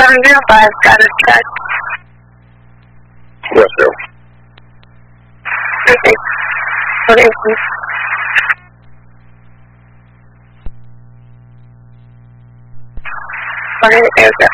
705, got a check. Yes, sir. Okay. Okay, please. Okay, there's that.